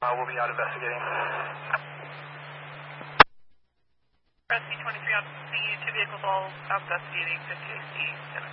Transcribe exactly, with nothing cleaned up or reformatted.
Uh, we'll be out investigating. Rescue twenty-three on scene, two vehicles all out investigating fifty A C.